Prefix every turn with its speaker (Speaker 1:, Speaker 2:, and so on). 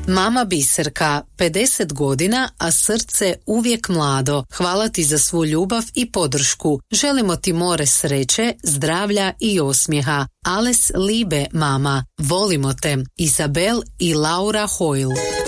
Speaker 1: Mama Biserka, 50 godina, a srce uvijek mlado. Hvala ti za svu ljubav i podršku. Želimo ti more sreće, zdravlja i osmijeha. Alles Liebe, mama. Volimo te. Isabel i Laura Hoyle.